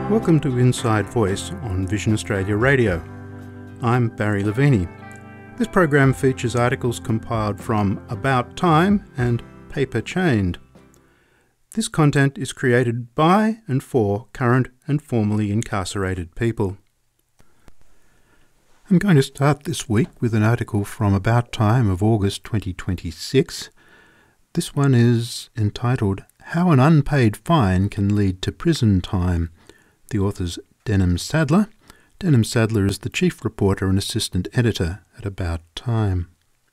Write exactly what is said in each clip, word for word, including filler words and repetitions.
Welcome to Inside Voice on Vision Australia Radio. I'm Barry Levini. This program features articles compiled from About Time and Paper Chained. This content is created by and for current and formerly incarcerated people. I'm going to start this week with an article from About Time of August twenty twenty-six. This one is entitled How an Unpaid Fine Can Lead to Prison Time. The author's Denham Sadler. Denham Sadler is the chief reporter and assistant editor at About Time.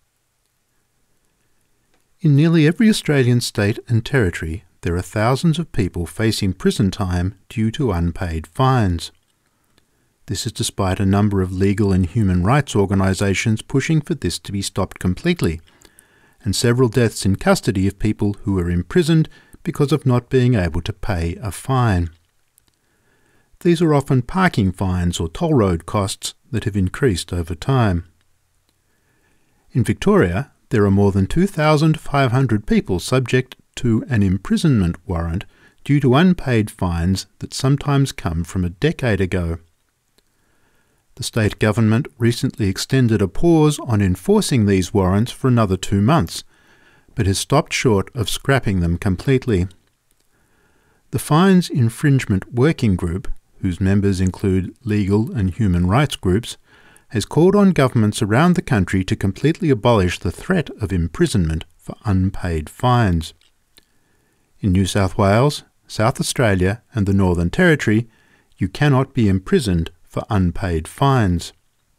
In nearly every Australian state and territory, there are thousands of people facing prison time due to unpaid fines. This is despite a number of legal and human rights organisations pushing for this to be stopped completely, and several deaths in custody of people who are imprisoned because of not being able to pay a fine. These are often parking fines or toll road costs that have increased over time. In Victoria, there are more than two thousand five hundred people subject to an imprisonment warrant due to unpaid fines that sometimes come from a decade ago. The state government recently extended a pause on enforcing these warrants for another two months, but has stopped short of scrapping them completely. The Fines Infringement Working Group, whose members include legal and human rights groups, has called on governments around the country to completely abolish the threat of imprisonment for unpaid fines. In New South Wales, South Australia and the Northern Territory, you cannot be imprisoned for unpaid fines.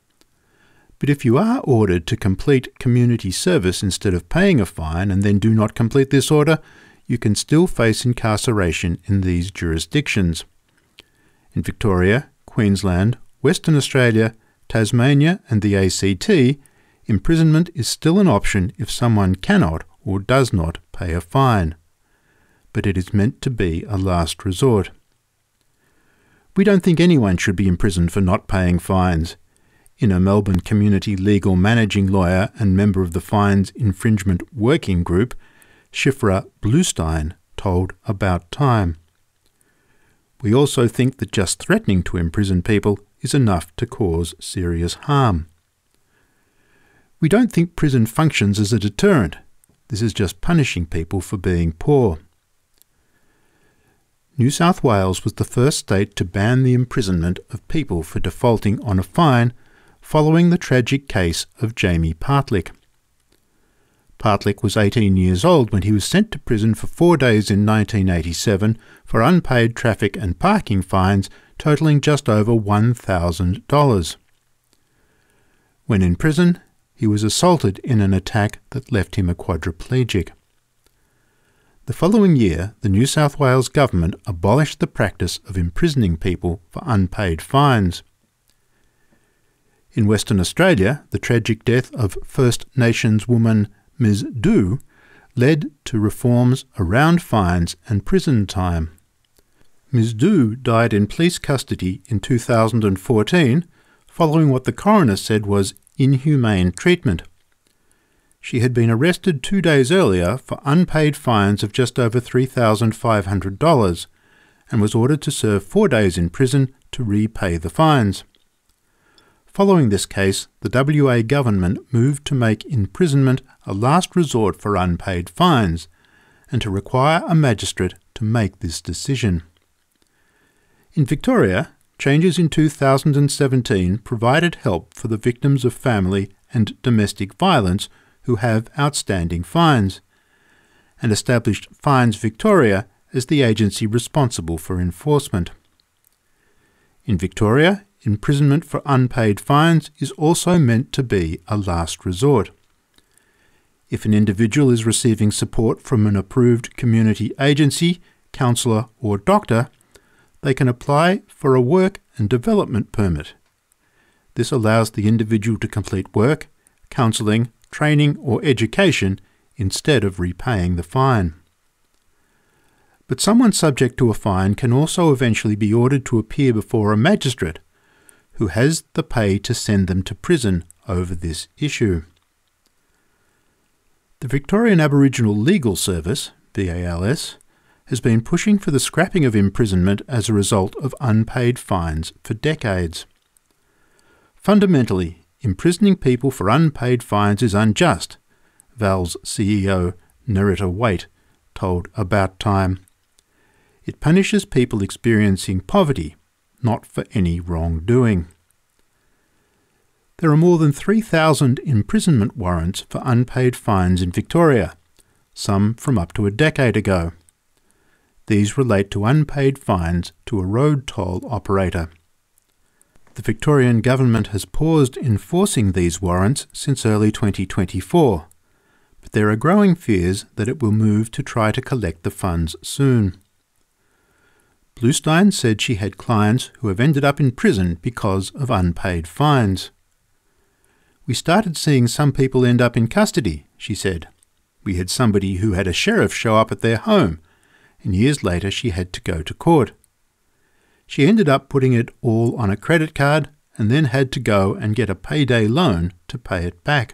But if you are ordered to complete community service instead of paying a fine and then do not complete this order, you can still face incarceration in these jurisdictions. In Victoria, Queensland, Western Australia, Tasmania and the A C T, imprisonment is still an option if someone cannot or does not pay a fine. But it is meant to be a last resort. We don't think anyone should be imprisoned for not paying fines. Inner Melbourne community legal managing lawyer and member of the Fines Infringement Working Group, Shifra Bluestein, told About Time. We also think that just threatening to imprison people is enough to cause serious harm. We don't think prison functions as a deterrent. This is just punishing people for being poor. New South Wales was the first state to ban the imprisonment of people for defaulting on a fine following the tragic case of Jamie Partlick. Partlick was eighteen years old when he was sent to prison for four days in nineteen eighty-seven for unpaid traffic and parking fines totalling just over one thousand dollars. When in prison, he was assaulted in an attack that left him a quadriplegic. The following year, the New South Wales government abolished the practice of imprisoning people for unpaid fines. In Western Australia, the tragic death of First Nations woman Miz Dhu led to reforms around fines and prison time. Miz Dhu died in police custody in two thousand fourteen following what the coroner said was inhumane treatment. She had been arrested two days earlier for unpaid fines of just over three thousand five hundred dollars and was ordered to serve four days in prison to repay the fines. Following this case, the W A government moved to make imprisonment a last resort for unpaid fines and to require a magistrate to make this decision. In Victoria, changes in two thousand seventeen provided help for the victims of family and domestic violence who have outstanding fines, and established Fines Victoria as the agency responsible for enforcement. In Victoria, imprisonment for unpaid fines is also meant to be a last resort. If an individual is receiving support from an approved community agency, counsellor or doctor, they can apply for a work and development permit. This allows the individual to complete work, counselling, training or education instead of repaying the fine. But someone subject to a fine can also eventually be ordered to appear before a magistrate who has the pay to send them to prison over this issue. The Victorian Aboriginal Legal Service, V A L S, has been pushing for the scrapping of imprisonment as a result of unpaid fines for decades. Fundamentally, imprisoning people for unpaid fines is unjust, Val's C E O, Nerita Waight, told About Time. It punishes people experiencing poverty, not for any wrongdoing. There are more than three thousand imprisonment warrants for unpaid fines in Victoria, some from up to a decade ago. These relate to unpaid fines to a road toll operator. The Victorian government has paused enforcing these warrants since early twenty twenty-four, but there are growing fears that it will move to try to collect the funds soon. Bluestein said she had clients who have ended up in prison because of unpaid fines. "We started seeing some people end up in custody," she said. "We had somebody who had a sheriff show up at their home, and years later she had to go to court. She ended up putting it all on a credit card and then had to go and get a payday loan to pay it back."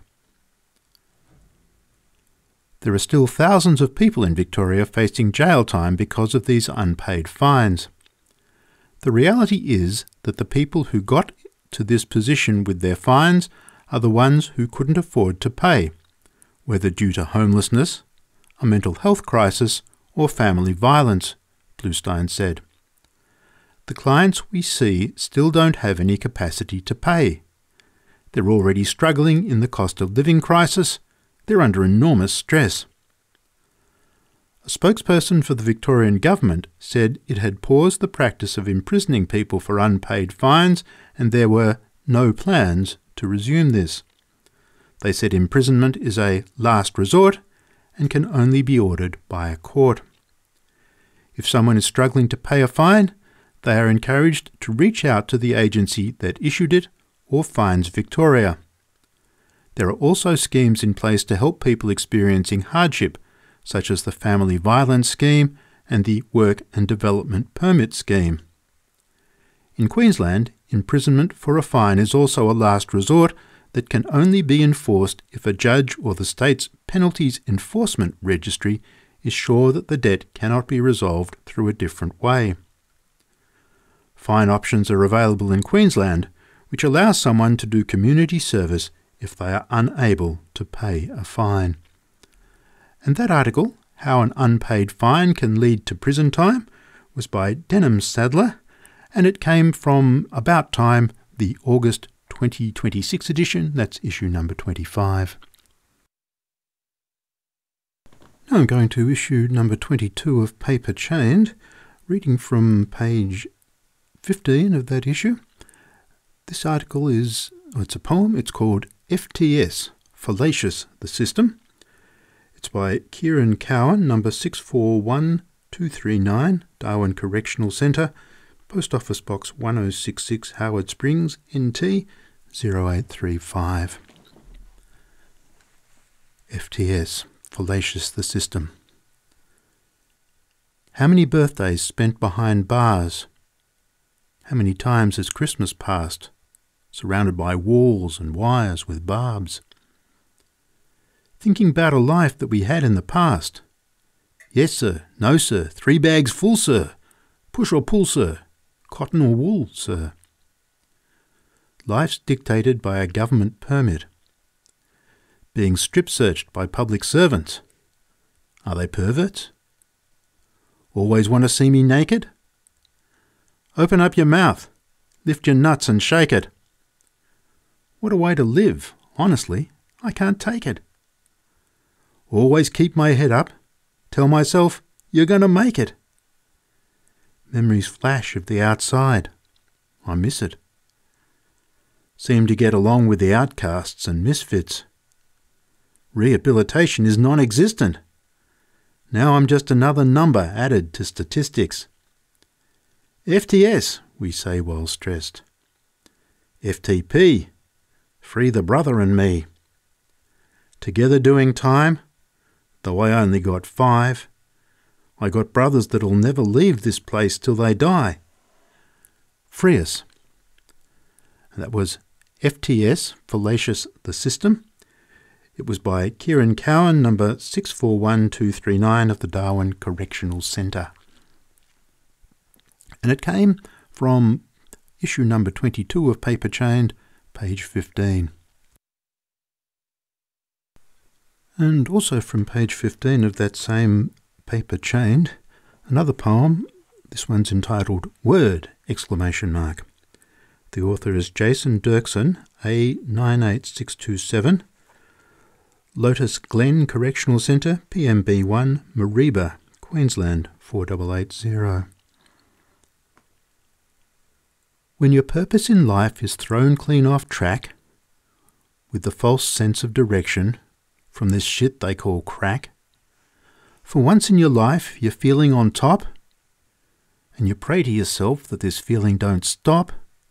There are still thousands of people in Victoria facing jail time because of these unpaid fines. The reality is that the people who got to this position with their fines are the ones who couldn't afford to pay, whether due to homelessness, a mental health crisis, or family violence, Bluestein said. "The clients we see still don't have any capacity to pay. They're already struggling in the cost of living crisis. They're under enormous stress." A spokesperson for the Victorian government said it had paused the practice of imprisoning people for unpaid fines and there were no plans to resume this. They said imprisonment is a last resort and can only be ordered by a court. If someone is struggling to pay a fine, they are encouraged to reach out to the agency that issued it or Fines Victoria. There are also schemes in place to help people experiencing hardship, such as the Family Violence Scheme and the Work and Development Permit Scheme. In Queensland, imprisonment for a fine is also a last resort that can only be enforced if a judge or the state's Penalties Enforcement Registry is sure that the debt cannot be resolved through a different way. Fine options are available in Queensland, which allows someone to do community service if they are unable to pay a fine. And that article, How an Unpaid Fine Can Lead to Prison Time, was by Denham Sadler, and it came from About Time, the August twenty twenty-six edition. That's issue number twenty-five. Now I'm going to issue number twenty-two of Paper Chained, reading from page fifteen of that issue. This article is, oh, it's a poem. It's called F T S, Fallacious the System. It's by Kieran Cowan, number six four one two three nine, Darwin Correctional Centre, Post Office Box one oh six six, Howard Springs, N T zero eight three five. F T S, Fallacious the System. How many birthdays spent behind bars? How many times has Christmas passed, surrounded by walls and wires with barbs? Thinking about a life that we had in the past. Yes, sir. No, sir. Three bags full, sir. Push or pull, sir. Cotton or wool, sir. Life's dictated by a government permit. Being strip-searched by public servants. Are they perverts? Always want to see me naked? Open up your mouth. Lift your nuts and shake it. What a way to live. Honestly, I can't take it. Always keep my head up. Tell myself, you're going to make it. Memories flash of the outside. I miss it. Seem to get along with the outcasts and misfits. Rehabilitation is non-existent. Now I'm just another number added to statistics. F T S, we say while stressed. F T P, free the brother and me. Together doing time, though I only got five. I got brothers that'll never leave this place till they die. Free us. And that was F T S, Fallacious the System. It was by Kieran Cowan, number six four one two three nine of the Darwin Correctional Centre. And it came from issue number twenty-two of Paper Chained, page fifteen. And also from page fifteen of that same Paper Chained, another poem. This one's entitled Word! Exclamation mark. The author is Jason Dirksen, A nine eight six two seven, Lotus Glen Correctional Centre, P M B one, Mareeba, Queensland, four eight eight zero. When your purpose in life is thrown clean off track, with the false sense of direction from this shit they call crack, for once in your life you're feeling on top, and you pray to yourself that this feeling don't stop,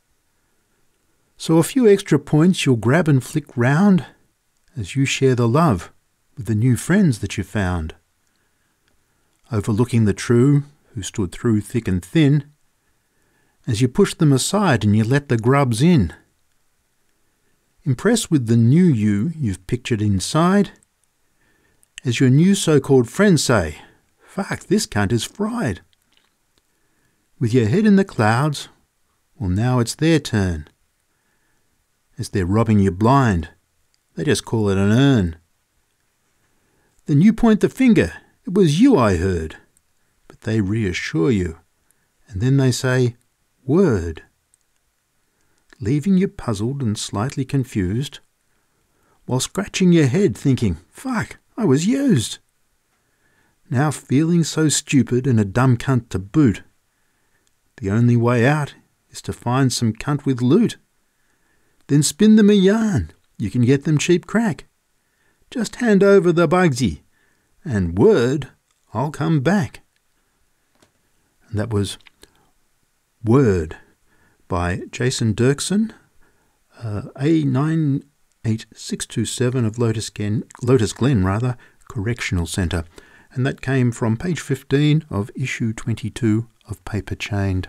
so a few extra points you'll grab and flick round as you share the love with the new friends that you found. Overlooking the true who stood through thick and thin, as you push them aside and you let the grubs in. Impressed with the new you you've pictured inside, as your new so-called friends say, "Fuck, this cunt is fried." With your head in the clouds, well now it's their turn. As they're robbing you blind, they just call it an earn. Then you point the finger, "It was you I heard," but they reassure you, and then they say, "Word," leaving you puzzled and slightly confused, while scratching your head thinking, "Fuck, I was used." Now feeling so stupid and a dumb cunt to boot, the only way out is to find some cunt with loot. Then spin them a yarn, you can get them cheap crack. Just hand over the Bugsy, and word, I'll come back. And that was Word by Jason Dirksen, uh, A nine eight six two seven of Lotus Glen, Lotus Glen rather, Correctional Centre. And that came from page fifteen of issue twenty-two of Paper Chained.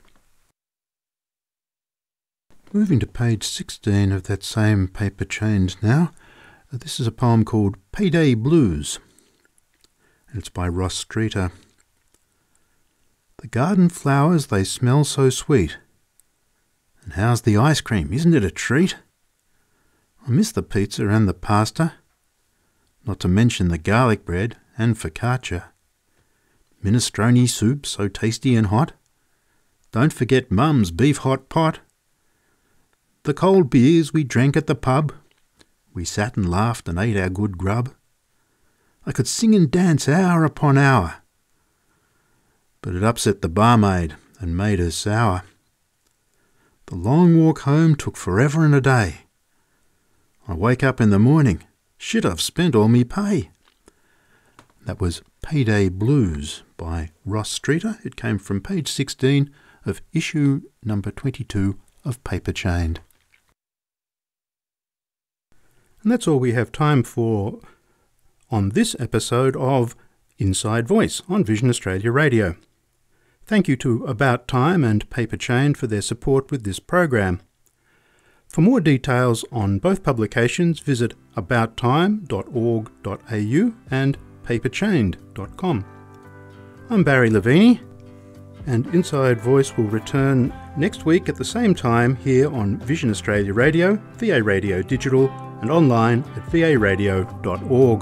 Moving to page sixteen of that same Paper Chained now. Uh, this is a poem called Payday Blues. And it's by Ross Streeter. The garden flowers, they smell so sweet. And how's the ice cream? Isn't it a treat? I miss the pizza and the pasta. Not to mention the garlic bread and focaccia. Minestrone soup so tasty and hot. Don't forget Mum's beef hot pot. The cold beers we drank at the pub. We sat and laughed and ate our good grub. I could sing and dance hour upon hour, but it upset the barmaid and made her sour. The long walk home took forever and a day. I wake up in the morning, shit, I've spent all me pay. That was Payday Blues by Ross Streeter. It came from page sixteen of issue number twenty-two of Paper Chained. And that's all we have time for on this episode of Inside Voice on Vision Australia Radio. Thank you to About Time and Paper Chained for their support with this program. For more details on both publications, visit about time dot org dot a u and paper chained dot com. I'm Barry Levini, and Inside Voice will return next week at the same time here on Vision Australia Radio, V A Radio Digital, and online at v a radio dot org.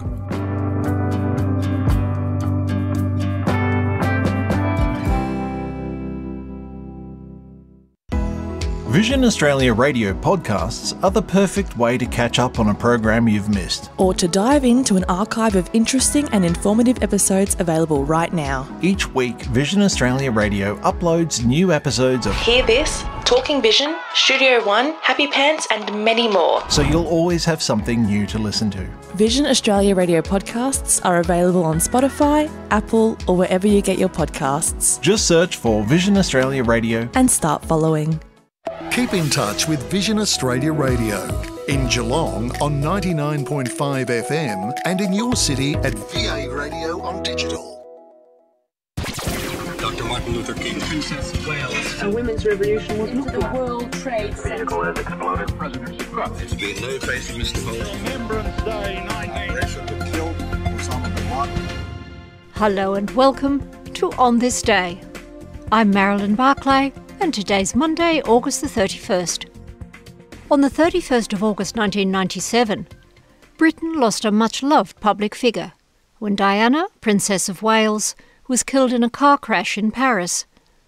Vision Australia Radio podcasts are the perfect way to catch up on a program you've missed, or to dive into an archive of interesting and informative episodes available right now. Each week, Vision Australia Radio uploads new episodes of Hear This, Talking Vision, Studio One, Happy Pants, and many more. So you'll always have something new to listen to. Vision Australia Radio podcasts are available on Spotify, Apple, or wherever you get your podcasts. Just search for Vision Australia Radio and start following. Keep in touch with Vision Australia Radio in Geelong on ninety-nine point five F M and in your city at V A Radio on digital. Doctor Mark Martin Luther King. Princess of Wales. A women's revolution was into the World Trade Center. Vehicle has exploded. President Trump. It's been no-faced Mister Holt. Remembrance Day nineteen. Killed Osama bin Laden. Hello and welcome to On This Day. I'm Marilyn Barclay, and today's Monday, August the thirty-first. On the thirty-first of August nineteen ninety-seven, Britain lost a much-loved public figure when Diana, Princess of Wales, was killed in a car crash in Paris.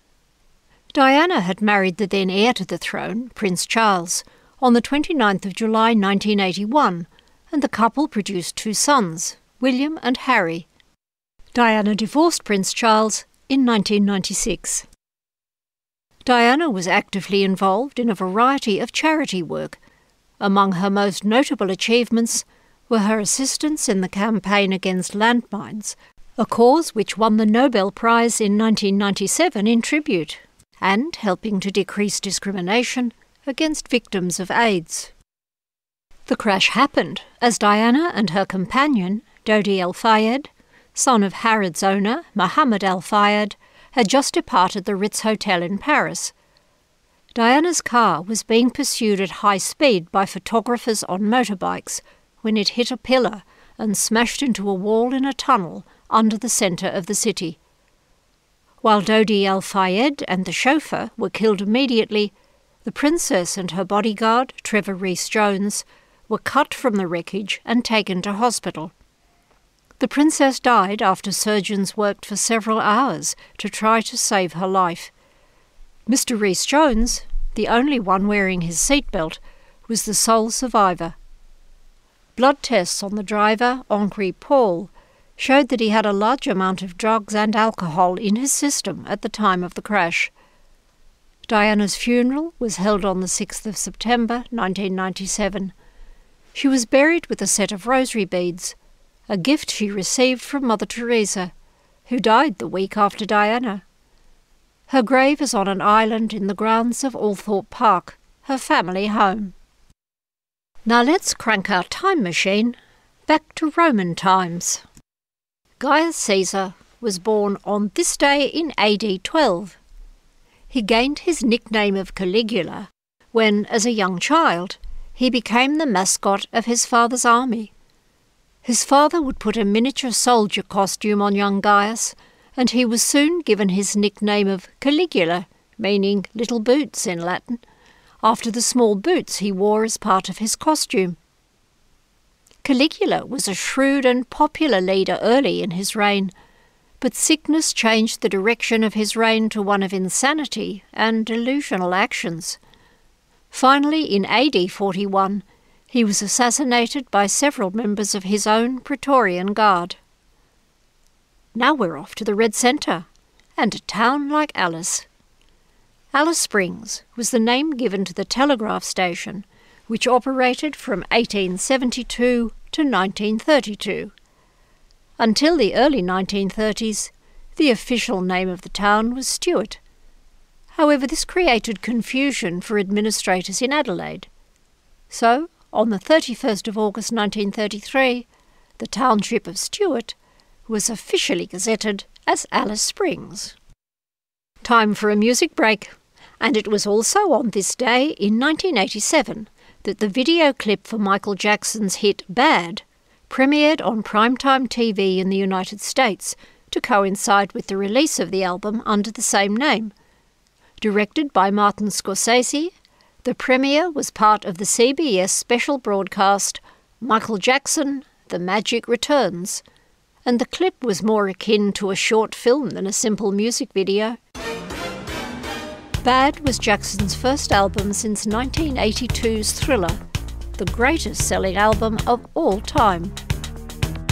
Diana had married the then heir to the throne, Prince Charles, on the twenty-ninth of July nineteen eighty-one, and the couple produced two sons, William and Harry. Diana divorced Prince Charles in nineteen ninety-six. Diana was actively involved in a variety of charity work. Among her most notable achievements were her assistance in the campaign against landmines, a cause which won the Nobel Prize in nineteen ninety-seven in tribute, and helping to decrease discrimination against victims of AIDS. The crash happened as Diana and her companion, Dodi El Fayed, son of Harrods owner Mohammed El Fayed, had just departed the Ritz Hotel in Paris. Diana's car was being pursued at high speed by photographers on motorbikes when it hit a pillar and smashed into a wall in a tunnel under the centre of the city. While Dodi El Fayed and the chauffeur were killed immediately, the princess and her bodyguard, Trevor Rees-Jones, were cut from the wreckage and taken to hospital. The princess died after surgeons worked for several hours to try to save her life. Mister Rees-Jones, the only one wearing his seatbelt, was the sole survivor. Blood tests on the driver, Henri Paul, showed that he had a large amount of drugs and alcohol in his system at the time of the crash. Diana's funeral was held on the sixth of September nineteen ninety-seven. She was buried with a set of rosary beads, a gift she received from Mother Teresa, who died the week after Diana. Her grave is on an island in the grounds of Althorpe Park, her family home. Now let's crank our time machine back to Roman times. Gaius Caesar was born on this day in A D twelve. He gained his nickname of Caligula when, as a young child, he became the mascot of his father's army. His father would put a miniature soldier costume on young Gaius, and he was soon given his nickname of Caligula, meaning little boots in Latin, after the small boots he wore as part of his costume. Caligula was a shrewd and popular leader early in his reign, but sickness changed the direction of his reign to one of insanity and delusional actions. Finally, in A D forty-one, he was assassinated by several members of his own Praetorian Guard. Now we're off to the Red Centre, and a town like Alice. Alice Springs was the name given to the telegraph station, which operated from eighteen seventy-two to nineteen thirty-two. Until the early nineteen thirties, the official name of the town was Stuart. However, this created confusion for administrators in Adelaide. So, on the thirty-first of August nineteen thirty-three, the township of Stuart was officially gazetted as Alice Springs. Time for a music break, and it was also on this day in nineteen eighty-seven that the video clip for Michael Jackson's hit Bad premiered on primetime T V in the United States to coincide with the release of the album under the same name. Directed by Martin Scorsese, the premiere was part of the C B S special broadcast Michael Jackson, The Magic Returns, and the clip was more akin to a short film than a simple music video. Bad was Jackson's first album since nineteen eighty-two's Thriller, the greatest selling album of all time.